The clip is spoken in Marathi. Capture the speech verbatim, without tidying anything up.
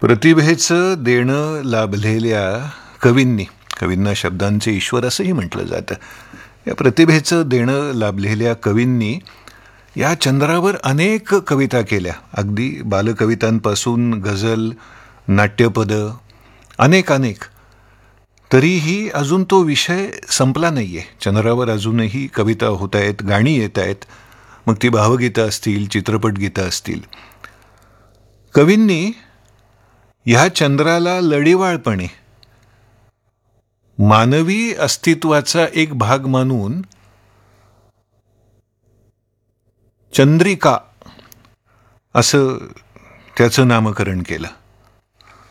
प्रतिभेचं देणं लाभलेल्या कवींनी, कवींना शब्दांचे ईश्वर असंही म्हटलं जातं, या प्रतिभेचं देणं लाभलेल्या कवींनी या चंद्रावर अनेक कविता केल्या. अगदी बालकवितांपासून गझल, नाट्यपदं, अनेक अनेक. तरीही अजून तो विषय संपला नाही आहे. चंद्रावर अजूनही कविता होत आहेत, गाणी येत आहेत, मग ती भावगीतं असतील, चित्रपट गीतं असतील. कवींनी ह्या चंद्राला लढीवाळपणे मानवी अस्तित्वाचा एक भाग मानून चंद्रिका असं त्याचं नामकरण केलं.